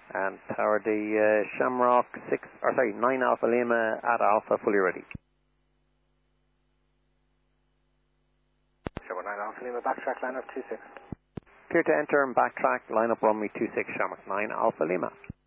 And Tower, the Shamrock 9 Alpha Lima at Alpha, fully ready. Shamrock 9 Alpha Lima, backtrack line up 26. Clear to enter and backtrack, line up runway 26, Shamrock 9 Alpha Lima.